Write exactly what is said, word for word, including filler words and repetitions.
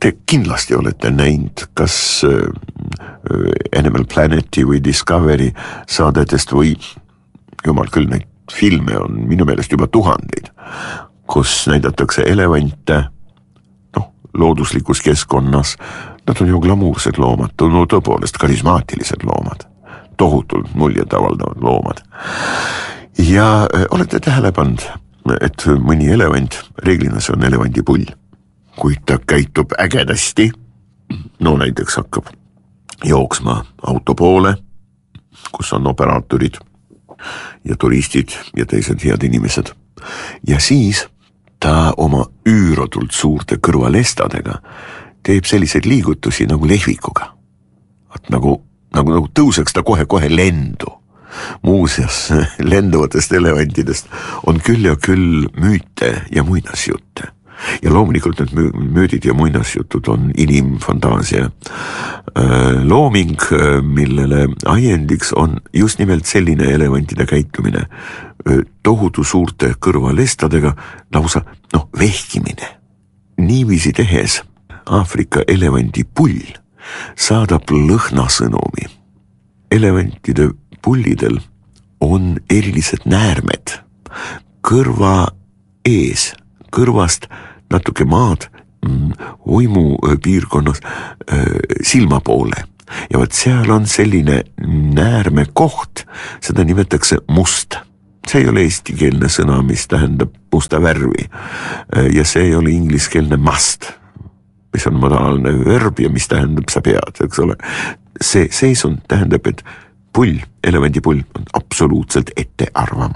te kindlasti olete näinud kas Animal Planeti või Discovery saadetest või jumal küll, neid filme on minu meelest juba tuhandeid, kus näidatakse elevante noh, looduslikus keskkonnas. Nad on ju glamuursed loomad, no tõepoolest karismaatilised loomad, tohutult muljet avaldavad loomad. Ja olete tähele pannud, et mõni elevant, reeglina see on elevandipull, kui ta käitub ägedasti, no näiteks hakkab jooksma auto poole, kus on operaatorid ja turistid ja teised head inimesed. Ja siis ta oma üüratult suurte kõrvalestadega teeb selliseid liigutusi nagu lehvikuga. Nagu, nagu, nagu tõuseks ta kohe-kohe lendu. Muuseas, lenduvatest elevantidest on küll ja küll müüte ja muinasjutte. Ja loomulikult need müüdid ja muinasjutud on inimfantaasia looming, millele ajendiks on just nimelt selline elevantide käitumine, tohutu suurte kõrvalestadega lausa noh, vehkimine. Niiviisi tehes Aafrika elevandipull saadab lõhnasõnumi. Elevantide pullidel on erilised näärmed kõrva ees, kõrvast natuke maad uimu piirkonnas silma poole. Ja võt seal on selline näärme koht, seda nimetakse must. See ei ole eestikeelne sõna, mis tähendab musta värvi. Ja see ei ole ingliskeelne must, mis on modaalne verb ja mis tähendab sa pead, eks ole. See seisund tähendab, et pull, elevandipull on absoluutselt ette arvama.